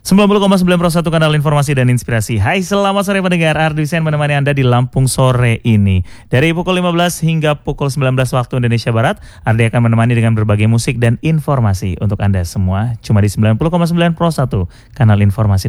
90,9 Pro 1 kanal informasi dan inspirasi. Hai, selamat sore pendengar. Ardusen menemani Anda di Lampung sore ini. Dari pukul 15 hingga pukul 19 waktu Indonesia Barat, Ardi akan menemani dengan berbagai musik dan informasi untuk Anda semua. Cuma di 90,9 Pro 1 kanal informasi